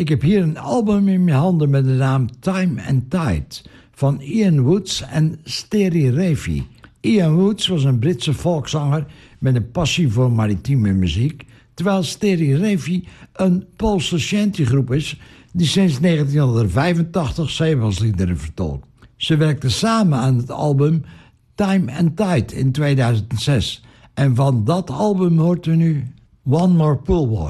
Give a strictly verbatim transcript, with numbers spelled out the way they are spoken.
Ik heb hier een album in mijn handen met de naam Time and Tide van Ian Woods en Steri Revi. Ian Woods was een Britse volkszanger met een passie voor maritieme muziek, terwijl Steri Revi een Poolse shantygroep is die sinds negentienhonderdvijfentachtig zeemansliederen vertolkt. Ze werkten samen aan het album Time and Tide in tweeduizend zes en van dat album hoort u nu One More Pool Boy.